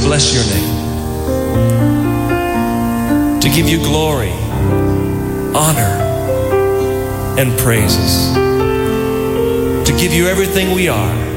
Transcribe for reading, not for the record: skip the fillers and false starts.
bless your name, to give you glory, honor, and praises, to give you everything we are,